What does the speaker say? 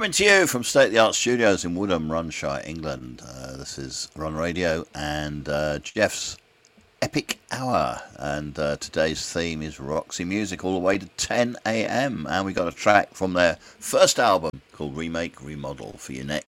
Coming to you from State of the Art Studios in Woodham, Runshire, England. This is Run Radio and Jeff's Epic Hour. And today's theme is Roxy Music all the way to 10 a.m. And we got a track from their first album called Remake Remodel for you next.